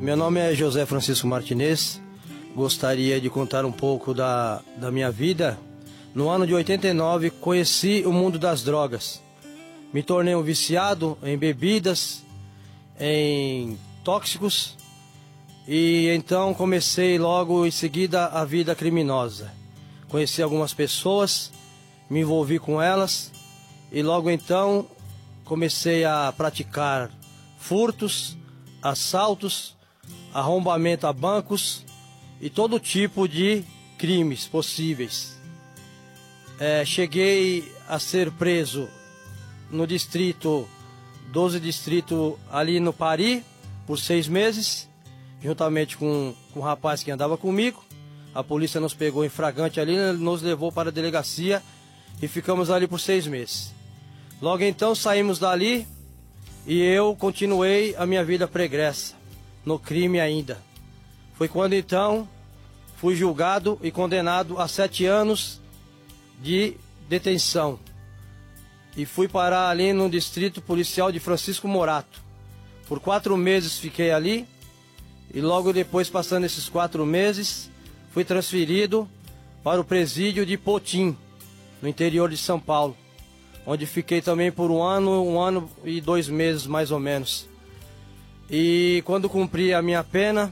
Meu nome é José Francisco Martinez. Gostaria de contar um pouco da minha vida. No ano de 89, conheci o mundo das drogas. Me tornei um viciado em bebidas, em tóxicos, e então comecei logo em seguida a vida criminosa. Conheci algumas pessoas, me envolvi com elas e logo então comecei a praticar furtos, assaltos, arrombamento a bancos e todo tipo de crimes possíveis. Cheguei a ser preso no distrito, 12 distrito ali no Pari, por 6 meses, juntamente com um rapaz que andava comigo. A polícia nos pegou em flagrante ali, nos levou para a delegacia e ficamos ali por 6 meses. Logo então saímos dali e eu continuei a minha vida pregressa, no crime ainda. Foi quando então fui julgado e condenado a 7 anos de detenção. E fui parar ali no distrito policial de Francisco Morato. Por 4 meses fiquei ali e logo depois, passando esses 4 meses, fui transferido para o presídio de Potim, no interior de São Paulo, onde fiquei também por 1 ano e 2 meses mais ou menos. E quando cumpri a minha pena,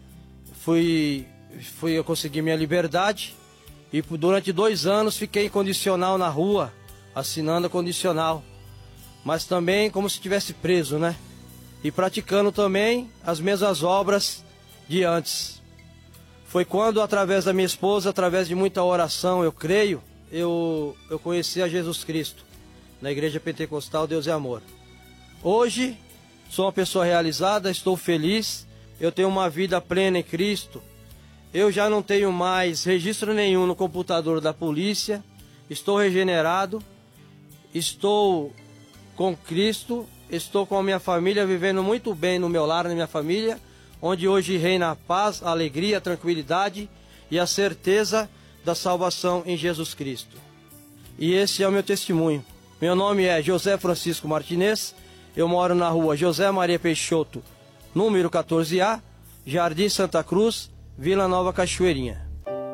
eu consegui minha liberdade e durante 2 anos fiquei incondicional na rua, assinando a condicional, mas também como se estivesse preso, né? E praticando também as mesmas obras de antes. Foi quando, através da minha esposa, através de muita oração, eu creio, eu conheci a Jesus Cristo, na Igreja Pentecostal Deus é Amor. Hoje, sou uma pessoa realizada, estou feliz, eu tenho uma vida plena em Cristo. Eu já não tenho mais registro nenhum no computador da polícia, estou regenerado, estou com Cristo, estou com a minha família, vivendo muito bem no meu lar, na minha família, onde hoje reina a paz, a alegria, a tranquilidade e a certeza da salvação em Jesus Cristo. E esse é o meu testemunho. Meu nome é José Francisco Martinez, eu moro na rua José Maria Peixoto, número 14A, Jardim Santa Cruz, Vila Nova Cachoeirinha.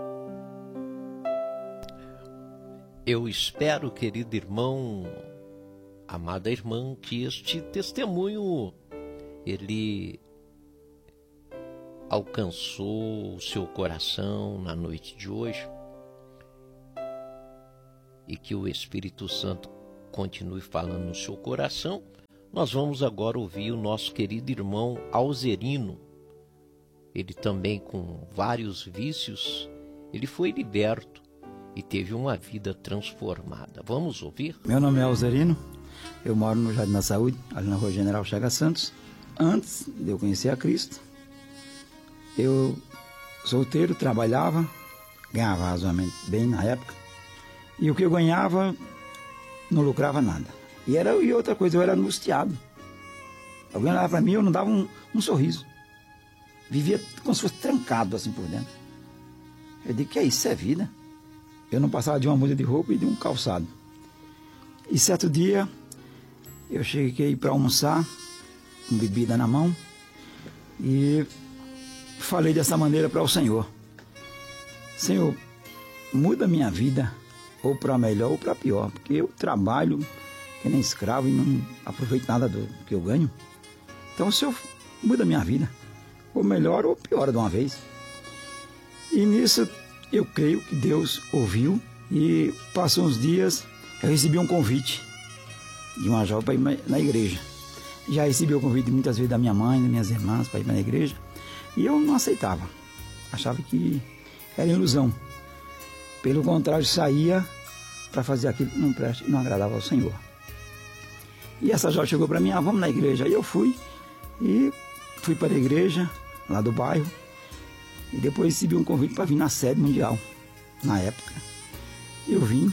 Eu espero, querido irmão, amada irmã, que este testemunho, ele alcançou o seu coração na noite de hoje e que o Espírito Santo continue falando no seu coração. Nós vamos agora ouvir o nosso querido irmão Alzerino. Ele também, com vários vícios, ele foi liberto e teve uma vida transformada. Vamos ouvir? Meu nome é Alzerino, eu moro no Jardim da Saúde, ali na rua General Chagas Santos. Antes de eu conhecer a Cristo, eu, solteiro, trabalhava, ganhava razoavelmente bem na época, e o que eu ganhava não lucrava nada. E outra coisa, eu era angustiado. Alguém olhava para mim, eu não dava um sorriso. Vivia como se fosse trancado assim por dentro. Eu digo, que é isso? Isso é vida? Eu não passava de uma muda de roupa e de um calçado. E certo dia, eu cheguei para almoçar, com bebida na mão, e falei dessa maneira para o Senhor: Senhor, muda minha vida, ou para melhor ou para pior, porque eu trabalho que nem escravo e não aproveito nada do que eu ganho. Então o Senhor muda minha vida, ou melhor ou pior de uma vez. E nisso eu creio que Deus ouviu, e passou uns dias, eu recebi um convite de uma jovem para ir na igreja. Já recebi o convite muitas vezes da minha mãe, das minhas irmãs, para ir na igreja, e eu não aceitava, achava que era ilusão. Pelo contrário, saía para fazer aquilo que não presta e não agradava ao Senhor. E essa jovem chegou para mim: vamos na igreja. Aí eu fui para a igreja lá do bairro, e depois recebi um convite para vir na sede mundial. Na época eu vim,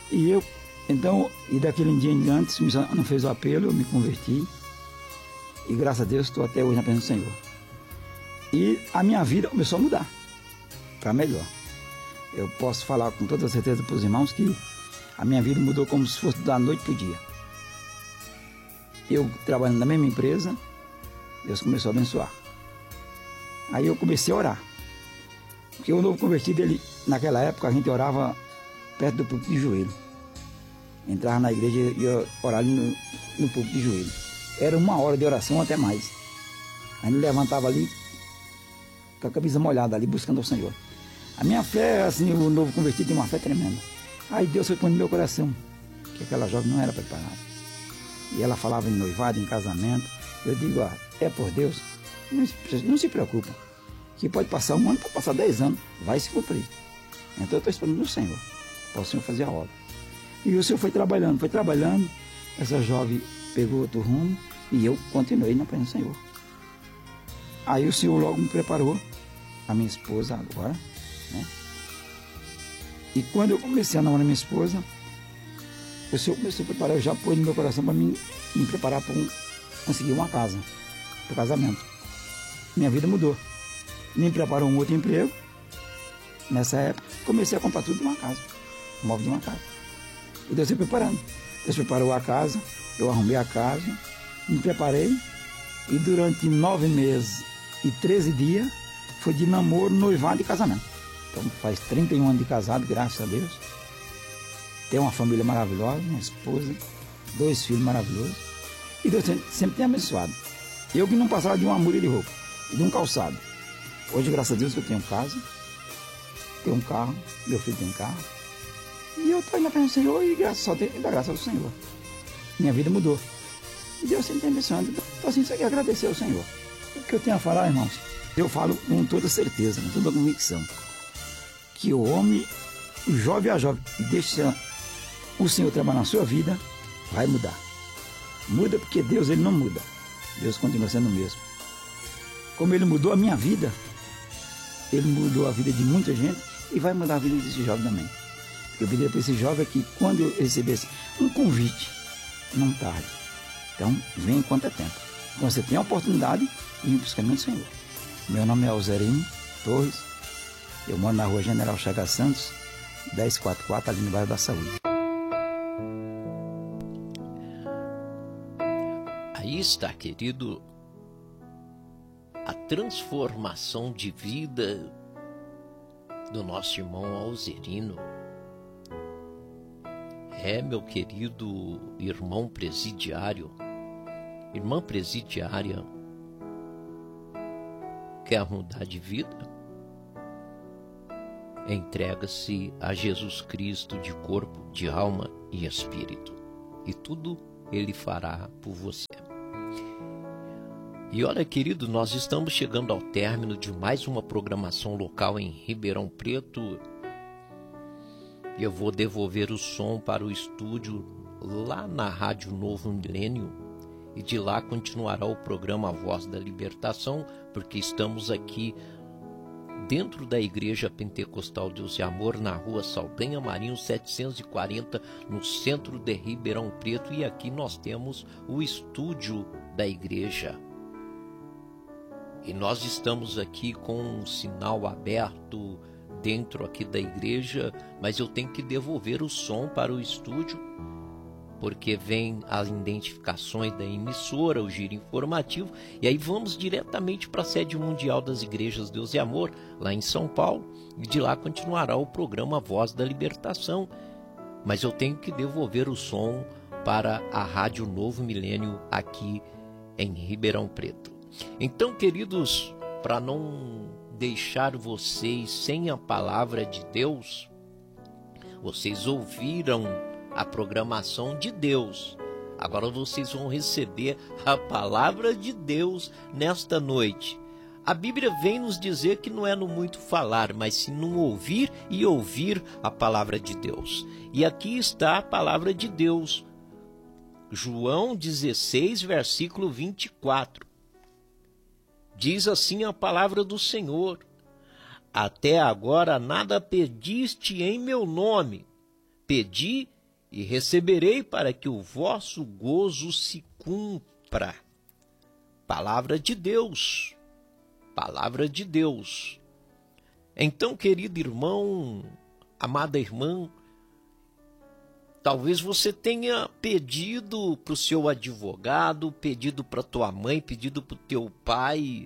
e daquele dia em diante, não fez o apelo, eu me converti, e graças a Deus estou até hoje na presença do Senhor. E a minha vida começou a mudar para melhor. Eu posso falar com toda certeza para os irmãos que a minha vida mudou como se fosse da noite para o dia. Eu trabalhando na mesma empresa, Deus começou a abençoar. Aí eu comecei a orar. Porque o novo convertido, naquela época, a gente orava perto do púlpito de joelho. Entrava na igreja e ia orar ali no púlpito de joelho. Era 1 hora de oração, até mais. A gente levantava ali com a camisa molhada ali, buscando o Senhor. A minha fé, assim, o novo convertido tem uma fé tremenda. Aí Deus foi pondo no meu coração que aquela jovem não era preparada. E ela falava em noivado, em casamento. Eu digo, é por Deus, não se preocupa. Que pode passar 1 ano, pode passar 10 anos, vai se cumprir. Então eu estou esperando no Senhor, para o Senhor fazer a obra. E o Senhor foi trabalhando, essa jovem pegou outro rumo e eu continuei na presença do Senhor. Aí o Senhor logo me preparou, a minha esposa agora, né? E quando eu comecei a namorar minha esposa, o Senhor começou a preparar, eu já pôs no meu coração para me preparar para conseguir uma casa, para o casamento. Minha vida mudou. Me preparou um outro emprego. Nessa época, comecei a comprar tudo de uma casa, móvel de uma casa. E Deus foi preparando. Deus preparou a casa, eu arrumei a casa, me preparei, e durante 9 meses e 13 dias, foi de namoro, noivado e casamento. Então faz 31 anos de casado, graças a Deus. Tenho uma família maravilhosa, uma esposa, 2 filhos maravilhosos. E Deus sempre tem abençoado. Eu que não passava de uma muda de roupa, de um calçado. Hoje, graças a Deus, eu tenho casa, tenho um carro, meu filho tem carro. E eu estou indo na presença do Senhor e só tenho da graça do Senhor. Minha vida mudou. E Deus sempre tem abençoado. Então, assim, só quero agradecer ao Senhor. O que eu tenho a falar, irmãos, eu falo com toda certeza, com toda convicção, que o homem, o jovem e a jovem, que deixa o Senhor trabalhar na sua vida, vai mudar. Muda porque Deus, Ele não muda. Deus continua sendo o mesmo. Como Ele mudou a minha vida, Ele mudou a vida de muita gente e vai mudar a vida desse jovem também. Eu pedi para esse jovem que quando eu recebesse um convite, não tarde. Então, vem enquanto é tempo. Quando você tem a oportunidade, vem para os caminhos do Senhor. Meu nome é Alzerino Torres. Eu moro na rua General Chagas Santos, 1044, ali no bairro da Saúde. Aí está, querido, a transformação de vida do nosso irmão Alzerino. Meu querido irmão presidiário, irmã presidiária, quer mudar de vida? Entrega-se a Jesus Cristo de corpo, de alma e espírito, e tudo Ele fará por você. E olha, querido, nós estamos chegando ao término de mais uma programação local em Ribeirão Preto. Eu vou devolver o som para o estúdio lá na Rádio Novo Milênio e de lá continuará o programa Voz da Libertação, porque estamos aqui dentro da Igreja Pentecostal Deus e Amor, na rua Saldanha Marinho 740, no centro de Ribeirão Preto, e aqui nós temos o estúdio da igreja. E nós estamos aqui com um sinal aberto dentro aqui da igreja, mas eu tenho que devolver o som para o estúdio, porque vem as identificações da emissora, o giro informativo, e aí vamos diretamente para a sede mundial das Igrejas Deus e Amor, lá em São Paulo, e de lá continuará o programa Voz da Libertação. Mas eu tenho que devolver o som para a Rádio Novo Milênio aqui em Ribeirão Preto. Então, queridos, para não deixar vocês sem a palavra de Deus, vocês ouviram a programação de Deus. Agora vocês vão receber a palavra de Deus nesta noite. A Bíblia vem nos dizer que não é no muito falar, mas sim no ouvir e ouvir a palavra de Deus. E aqui está a palavra de Deus. João 16, versículo 24. Diz assim a palavra do Senhor: até agora nada pediste em meu nome. Pedi e receberei, para que o vosso gozo se cumpra. Palavra de Deus. Palavra de Deus. Então, querido irmão, amada irmã, talvez você tenha pedido para o seu advogado, pedido para tua mãe, pedido para o teu pai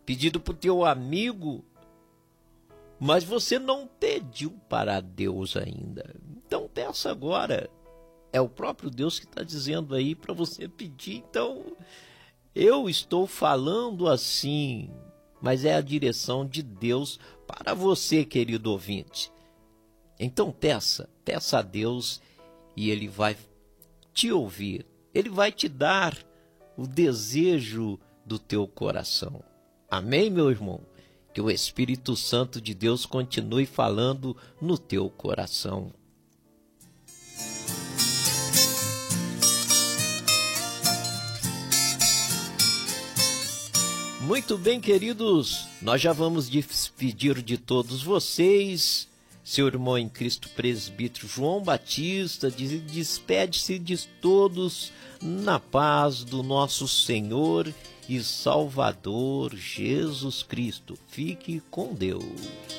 pedido para o teu amigo, mas você não pediu para Deus ainda. Então peça agora. É o próprio Deus que está dizendo aí para você pedir. Então, eu estou falando assim, mas é a direção de Deus para você, querido ouvinte. Então peça a Deus e Ele vai te ouvir. Ele vai te dar o desejo do teu coração. Amém, meu irmão? Que o Espírito Santo de Deus continue falando no teu coração. Muito bem, queridos, nós já vamos despedir de todos vocês. Seu irmão em Cristo, presbítero João Batista, despede-se de todos na paz do nosso Senhor e Salvador Jesus Cristo. Fique com Deus.